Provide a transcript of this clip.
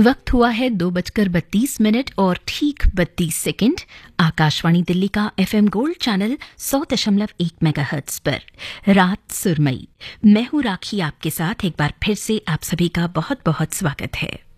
वक्त हुआ है 2:32 और ठीक 32 सेकंड। आकाशवाणी दिल्ली का एफएम गोल्ड चैनल 100.1 मेगाहर्ट्ज पर रात सुरमई। मैं हूं राखी, आपके साथ एक बार फिर से आप सभी का बहुत बहुत स्वागत है।